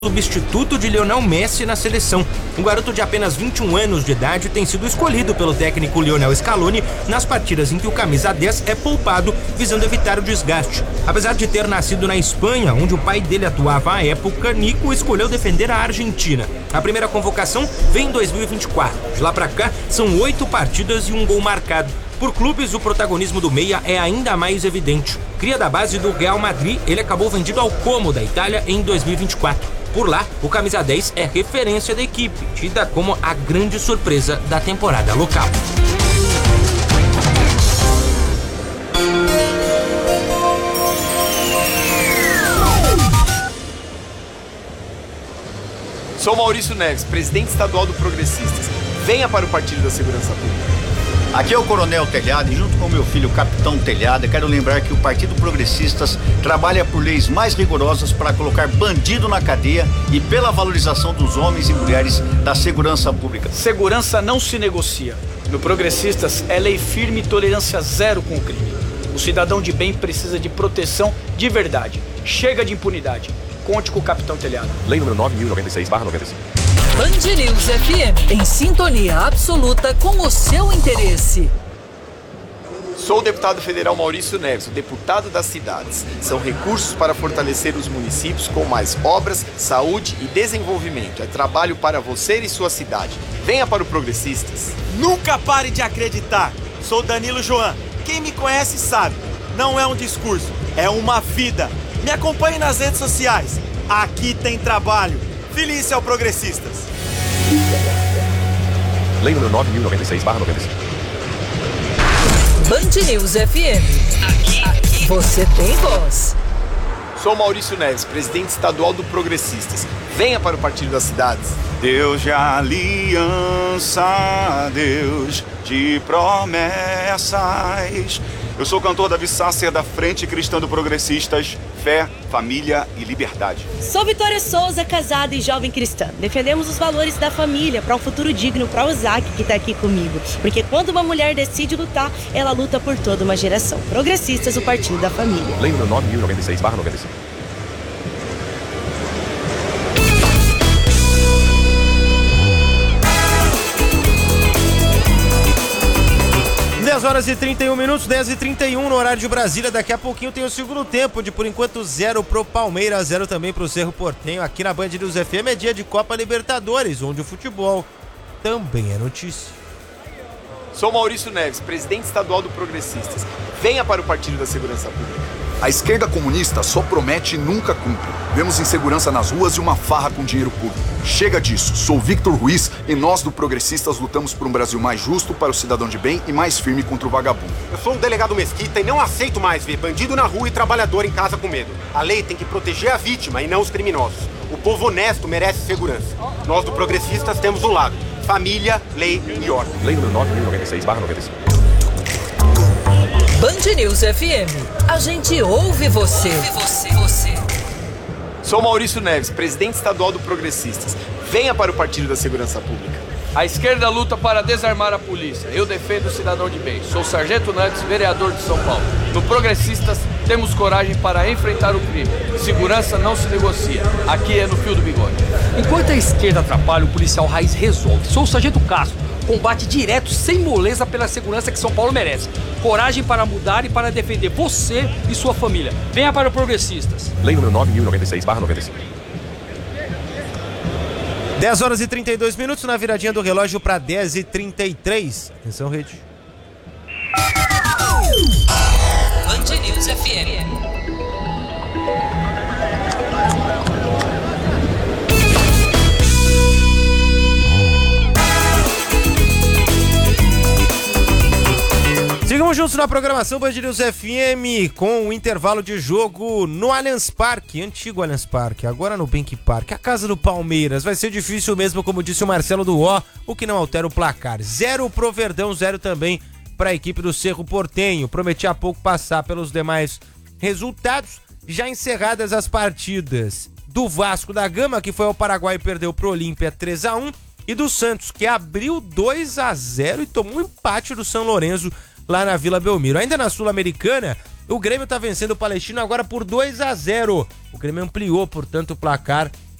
substituto de Lionel Messi na seleção. Um garoto de apenas 21 anos de idade tem sido escolhido pelo técnico Lionel Scaloni nas partidas em que o camisa 10 é poupado, visando evitar o desgaste. Apesar de ter nascido na Espanha, onde o pai dele atuava à época, Nico escolheu defender a Argentina. A primeira convocação vem em 2024. De lá pra cá, são 8 partidas e um gol marcado. Por clubes, o protagonismo do meia é ainda mais evidente. Cria da base do Real Madrid, ele acabou vendido ao Como da Itália em 2024. Por lá, o camisa 10 é referência da equipe, tida como a grande surpresa da temporada local. Sou Maurício Neves, presidente estadual do Progressistas. Venha para o Partido da Segurança Pública. Aqui é o Coronel Telhado e junto com meu filho Capitão Telhado, quero lembrar que o Partido Progressistas trabalha por leis mais rigorosas para colocar bandido na cadeia e pela valorização dos homens e mulheres da segurança pública. Segurança não se negocia. No Progressistas é lei firme e tolerância zero com o crime. O cidadão de bem precisa de proteção de verdade. Chega de impunidade. Conte com o Capitão Telhado. Lei número 9.096/95. Band News FM, em sintonia absoluta com o seu interesse. Sou o deputado federal Maurício Neves, o deputado das cidades. São recursos para fortalecer os municípios com mais obras, saúde e desenvolvimento. É trabalho para você e sua cidade. Venha para o Progressistas. Nunca pare de acreditar. Sou Danilo Joan. Quem me conhece sabe. Não é um discurso, é uma vida. Me acompanhe nas redes sociais. Aqui tem trabalho. Feliz é o Progressistas. Lei número 9.096/95. Band News FM. Aqui você tem voz. Sou Maurício Neves, presidente estadual do Progressistas. Venha para o Partido das Cidades. Deus de aliança, Deus de promessas. Eu sou o cantor Davi Sácer, da Frente Cristã do Progressistas, Fé, Família e Liberdade. Sou Vitória Souza, casada e jovem cristã. Defendemos os valores da família para um futuro digno para o Zac, que está aqui comigo. Porque quando uma mulher decide lutar, ela luta por toda uma geração. Progressistas, o Partido da Família. Lei número 9.096/95. Horas e 31 minutos, 10h31 no horário de Brasília. Daqui a pouquinho tem o segundo tempo, onde por enquanto 0 pro Palmeiras, 0 também pro Cerro Porteño. Aqui na Band News FM é dia de Copa Libertadores, onde o futebol também é notícia. Sou Maurício Neves, presidente estadual do Progressistas. Venha para o Partido da Segurança Pública. A esquerda comunista só promete e nunca cumpre. Vemos insegurança nas ruas e uma farra com dinheiro público. Chega disso. Sou Victor Ruiz e nós do Progressistas lutamos por um Brasil mais justo para o cidadão de bem e mais firme contra o vagabundo. Eu sou o delegado Mesquita e não aceito mais ver bandido na rua e trabalhador em casa com medo. A lei tem que proteger a vítima e não os criminosos. O povo honesto merece segurança. Nós do Progressistas temos um lado: família, lei e ordem. Lei número 9.096/95. Band News FM. A gente ouve você. Sou Maurício Neves, presidente estadual do Progressistas. Venha para o Partido da Segurança Pública. A esquerda luta para desarmar a polícia. Eu defendo o cidadão de bem. Sou Sargento Nantes, vereador de São Paulo. No Progressistas, temos coragem para enfrentar o crime. Segurança não se negocia. Aqui é no fio do bigode. Enquanto a esquerda atrapalha, o policial raiz resolve. Sou o Sargento Castro. Combate direto, sem moleza, pela segurança que São Paulo merece. Coragem para mudar e para defender você e sua família. Venha para o Progressistas. Lei número 9.096/95. 10 horas e 32 minutos na viradinha do relógio para 10h33. Atenção, rede. Band News FM. Sigamos juntos na programação Band News FM com o intervalo de jogo no Allianz Parque, antigo Allianz Parque, agora no Bank Park, a casa do Palmeiras. Vai ser difícil mesmo, como disse o Marcelo do o que não altera o placar. 0 pro Verdão, 0 também para a equipe do Cerro Porteño. Prometi há pouco passar pelos demais resultados, já encerradas as partidas do Vasco da Gama, que foi ao Paraguai e perdeu pro Olímpia 3-1, e do Santos, que abriu 2-0 e tomou um empate do São Lourenço lá na Vila Belmiro. Ainda na Sul-Americana, o Grêmio tá vencendo o Palestino agora por 2-0. O Grêmio ampliou, portanto, o placar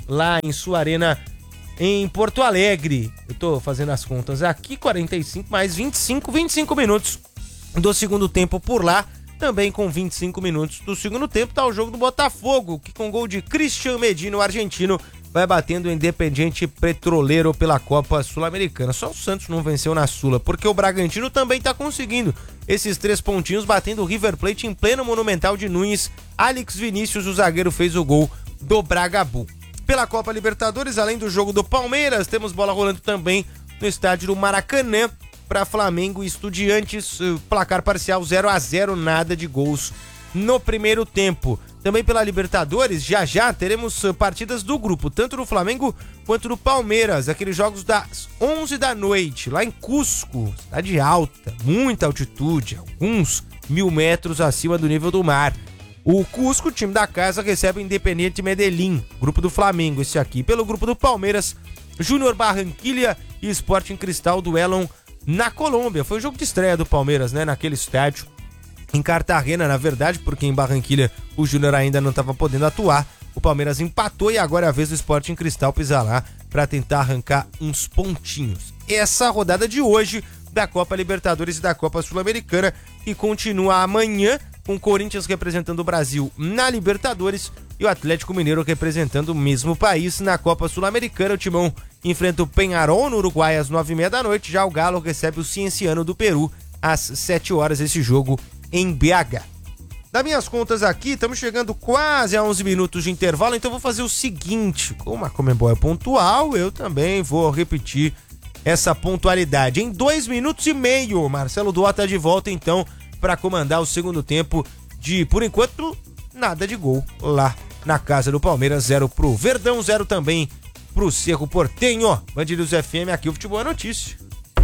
lá em sua arena em Porto Alegre. Eu tô fazendo as contas aqui, 45 mais 25 minutos do segundo tempo por lá. Também com 25 minutos do segundo tempo tá o jogo do Botafogo, que com gol de Cristian Medina, o argentino, vai batendo o Independiente Petroleiro pela Copa Sul-Americana. Só o Santos não venceu na Sula, porque o Bragantino também tá conseguindo esses 3 pontinhos, batendo o River Plate em pleno Monumental de Nunes. Alex Vinícius, o zagueiro, fez o gol do Bragabu. Pela Copa Libertadores, além do jogo do Palmeiras, temos bola rolando também no estádio do Maracanã para Flamengo e Estudiantes, placar parcial 0-0, nada de gols no primeiro tempo. Também pela Libertadores, já teremos partidas do grupo, tanto do Flamengo quanto do Palmeiras, aqueles jogos das 11 da noite, lá em Cusco, cidade alta, muita altitude, alguns 1.000 metros acima do nível do mar. O Cusco, o time da casa, recebe o Independiente Medellín, grupo do Flamengo, esse aqui. Pelo grupo do Palmeiras, Júnior Barranquilla e Sporting Cristal duelam na Colômbia. Foi o jogo de estreia do Palmeiras, né, naquele estádio, em Cartagena, na verdade, porque em Barranquilla o Júnior ainda não estava podendo atuar. O Palmeiras empatou e agora é a vez do Sporting Cristal pisar lá para tentar arrancar uns pontinhos. Essa rodada de hoje da Copa Libertadores e da Copa Sul-Americana, que continua amanhã, com o Corinthians representando o Brasil na Libertadores e o Atlético Mineiro representando o mesmo país na Copa Sul-Americana. O Timão enfrenta o Peñarol no Uruguai às 9h30 da noite, já o Galo recebe o Cienciano do Peru às 7 horas, esse jogo em BH. Das minhas contas aqui, estamos chegando quase a 11 minutos de intervalo, então vou fazer o seguinte: como a Conmebol é pontual, eu também vou repetir essa pontualidade. Em 2 minutos e meio, Marcelo Duó tá de volta então para comandar o segundo tempo de, por enquanto, nada de gol lá na casa do Palmeiras. 0 pro Verdão, 0 também pro Cerro Porteño. Band News FM, aqui o Futebol é Notícia.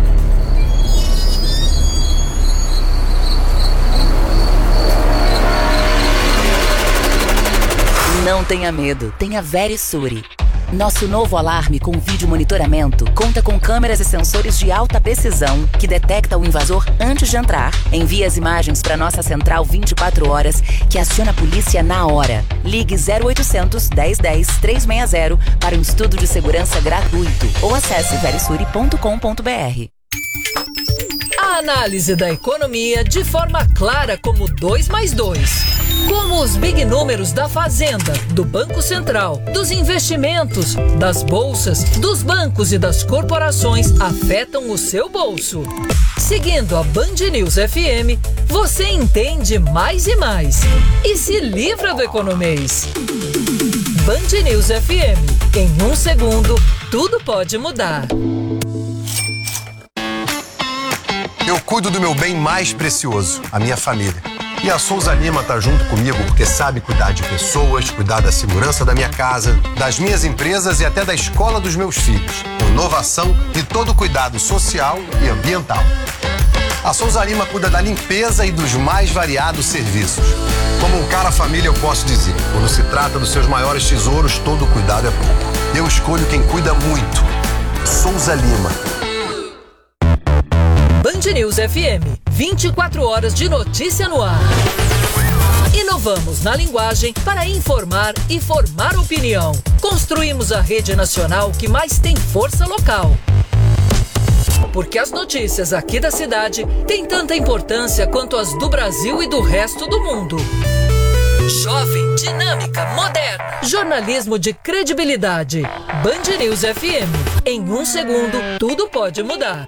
Não tenha medo, tenha Verisure. Nosso novo alarme com vídeo monitoramento conta com câmeras e sensores de alta precisão que detecta o invasor antes de entrar, envia as imagens para nossa central 24 horas, que aciona a polícia na hora. Ligue 0800 1010 360 para um estudo de segurança gratuito ou acesse verisure.com.br. A análise da economia de forma clara como 2 mais 2. Como os big números da Fazenda, do Banco Central, dos investimentos, das bolsas, dos bancos e das corporações afetam o seu bolso. Seguindo a Band News FM, você entende mais e mais e se livra do economês. Band News FM. Em 1 segundo, tudo pode mudar. Eu cuido do meu bem mais precioso, a minha família. E a Souza Lima tá junto comigo porque sabe cuidar de pessoas, cuidar da segurança da minha casa, das minhas empresas e até da escola dos meus filhos. Inovação e todo cuidado social e ambiental. A Souza Lima cuida da limpeza e dos mais variados serviços. Como um cara família, eu posso dizer, quando se trata dos seus maiores tesouros, todo cuidado é pouco. Eu escolho quem cuida muito. Souza Lima. Band News FM, 24 horas de notícia no ar. Inovamos na linguagem para informar e formar opinião. Construímos a rede nacional que mais tem força local. Porque as notícias aqui da cidade têm tanta importância quanto as do Brasil e do resto do mundo. Jovem, dinâmica, moderna. Jornalismo de credibilidade. Band News FM. Em 1 segundo, tudo pode mudar.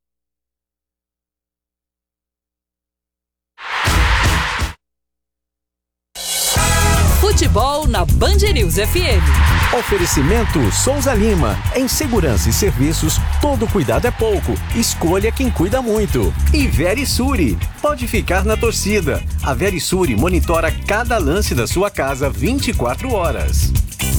Futebol na Band News FM. Oferecimento Souza Lima. Em segurança e serviços, todo cuidado é pouco. Escolha quem cuida muito. E Verisure. Pode ficar na torcida. A Verisure monitora cada lance da sua casa 24 horas.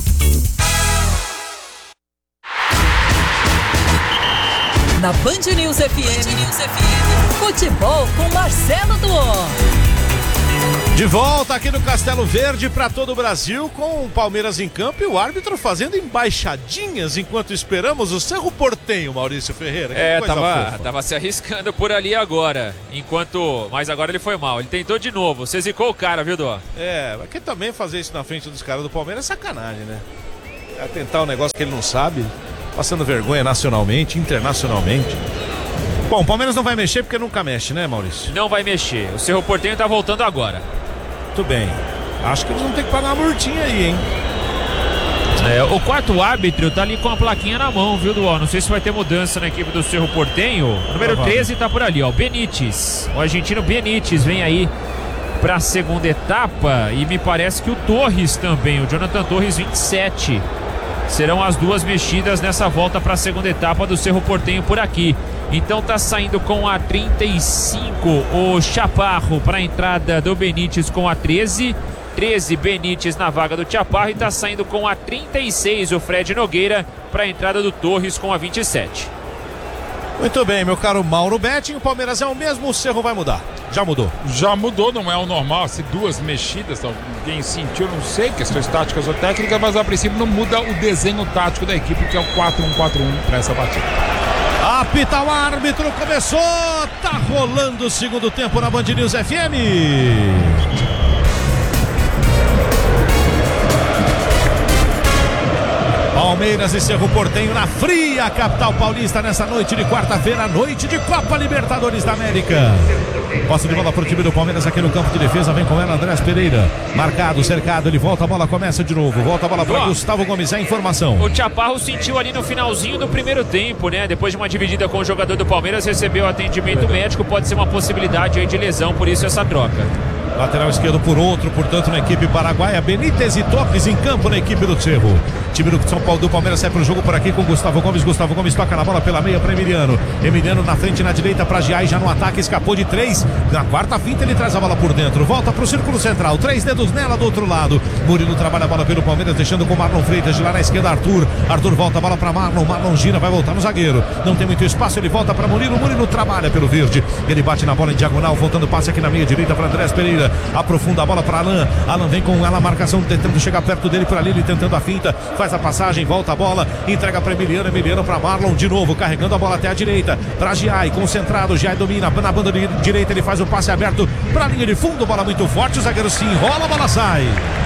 Na Band News FM. Futebol com Marcelo Duó. De volta aqui no Castelo Verde para todo o Brasil, com o Palmeiras em campo e o árbitro fazendo embaixadinhas enquanto esperamos o Cerro Porteño, Maurício Ferreira. Tava se arriscando por ali agora, mas agora ele foi mal, ele tentou de novo, você zicou o cara, viu, Dó? Mas que também fazer isso na frente dos caras do Palmeiras é sacanagem, né? Vai tentar um negócio que ele não sabe, passando vergonha nacionalmente, internacionalmente. Bom, o Palmeiras não vai mexer porque nunca mexe, né, Maurício? Não vai mexer. O Cerro Porteño tá voltando agora. Muito bem. Acho que eles vão ter que pagar uma multinha aí, hein? O quarto árbitro tá ali com a plaquinha na mão, viu, Dual? Não sei se vai ter mudança na equipe do Cerro Porteño. O número 13 tá por ali, ó, Benítez. O argentino Benítez vem aí pra segunda etapa e me parece que o Torres também, o Jonathan Torres, 27. Serão as duas mexidas nessa volta pra segunda etapa do Cerro Porteño por aqui. Então tá saindo com a 35 o Chaparro para a entrada do Benítez com a 13 Benítez na vaga do Chaparro e tá saindo com a 36 o Fred Nogueira para a entrada do Torres com a 27. Muito bem, meu caro Mauro Betting, o Palmeiras é o mesmo, o Cerro vai mudar? Já mudou? Já mudou, não é o normal, se duas mexidas, alguém sentiu, não sei, questões táticas ou técnicas, mas a princípio não muda o desenho tático da equipe, que é o 4-1-4-1 para essa partida. Apita o árbitro, começou, tá rolando o segundo tempo na Band News FM. Palmeiras e Cerro Porteño na fria capital paulista nessa noite de quarta-feira, noite de Copa Libertadores da América. Posse de bola pro time do Palmeiras aqui no campo de defesa, vem com ela Andrés Pereira, marcado, cercado, ele volta, a bola começa de novo, volta a bola para Gustavo Gomes, é a informação. O Chaparro sentiu ali no finalzinho do primeiro tempo, né? Depois de uma dividida com o jogador do Palmeiras, recebeu atendimento médico, pode ser uma possibilidade aí de lesão, por isso essa troca. Lateral esquerdo por outro, portanto, na equipe paraguaia, Benítez e Torres em campo na equipe do Cerro. Time do São Paulo do Palmeiras sai pro jogo por aqui com Gustavo Gomes. Gustavo Gomes toca na bola pela meia para Emiliano. Emiliano na frente, na direita para Giai, já no ataque, escapou de 3. Na quarta finta ele traz a bola por dentro, volta pro círculo central, 3 dedos nela do outro lado. Murilo trabalha a bola pelo Palmeiras, deixando com Marlon Freitas, de lá na esquerda Arthur. Arthur volta a bola para Marlon, Marlon gira, vai voltar no zagueiro. Não tem muito espaço, ele volta para Murilo. Murilo trabalha pelo verde, ele bate na bola em diagonal, voltando passe aqui na meia direita para Andrés Pereira. Aprofunda a bola para Alan. Alan vem com ela, a marcação tentando chegar perto dele por ali, ele tentando a finta, faz a passagem, volta a bola, entrega para Emiliano, Emiliano para Marlon de novo, carregando a bola até a direita para Giai, concentrado, Giai domina na banda direita, ele faz o passe aberto para a linha de fundo, bola muito forte, o zagueiro se enrola, a bola sai.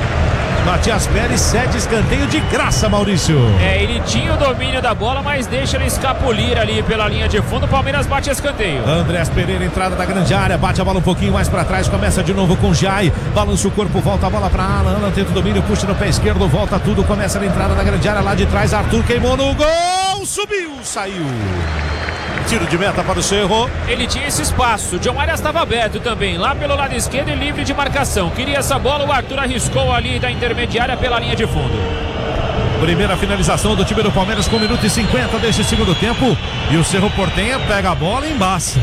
Matias Pérez cede escanteio de graça, Maurício. Ele tinha o domínio da bola, mas deixa ele escapulir ali pela linha de fundo. O Palmeiras bate escanteio. Andrés Pereira, entrada da grande área, bate a bola um pouquinho mais para trás, começa de novo com Giai, balança o corpo, volta a bola para Alan, Alan tenta o domínio, puxa no pé esquerdo, volta tudo, começa na entrada da grande área, lá de trás, Arthur queimou no gol, subiu, saiu. Tiro de meta para o Cerro. Ele tinha esse espaço, o John Arias estava aberto também, lá pelo lado esquerdo e livre de marcação. Queria essa bola, o Arthur arriscou ali da intermediária pela linha de fundo. Primeira finalização do time do Palmeiras com 1 minuto e 50 deste segundo tempo. E o Cerro Porteño pega a bola e embaça.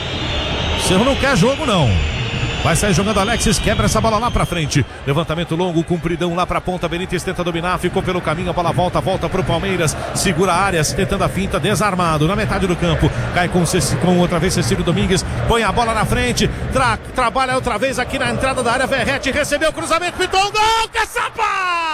O Cerro não quer jogo não. Vai sair jogando Alexis, quebra essa bola lá pra frente. Levantamento longo, compridão lá pra ponta. Benítez tenta dominar, ficou pelo caminho. A bola volta pro Palmeiras. Segura Arias, tentando a finta, desarmado na metade do campo. Cai com outra vez Cecílio Domingues. Põe a bola na frente. Trabalha outra vez aqui na entrada da área. Verrete recebeu o cruzamento, pintou um gol. Caçapa!